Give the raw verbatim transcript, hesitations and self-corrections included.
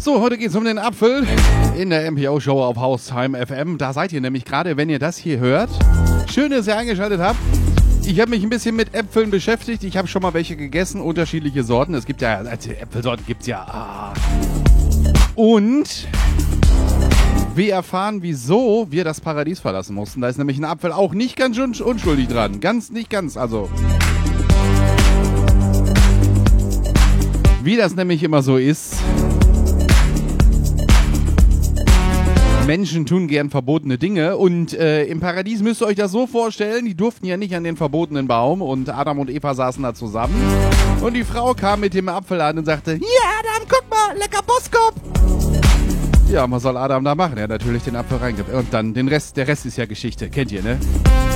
So, heute geht's um den Apfel in der M P O-Show auf Haustime F M. Da seid ihr nämlich gerade, wenn ihr das hier hört. Schön, dass ihr eingeschaltet habt. Ich habe mich ein bisschen mit Äpfeln beschäftigt. Ich habe schon mal welche gegessen, unterschiedliche Sorten. Es gibt ja, also Äpfelsorten gibt's ja. Ah. Und wir erfahren, wieso wir das Paradies verlassen mussten. Da ist nämlich ein Apfel auch nicht ganz unschuldig dran. Ganz, nicht ganz, also. Wie das nämlich immer so ist. Menschen tun gern verbotene Dinge und äh, im Paradies müsst ihr euch das so vorstellen, die durften ja nicht an den verbotenen Baum und Adam und Eva saßen da zusammen und die Frau kam mit dem Apfel an und sagte, ja Adam, guck mal, lecker Boskop. Ja, was soll Adam da machen? Er hat natürlich den Apfel reingegeben und dann den Rest, der Rest ist ja Geschichte, kennt ihr, ne?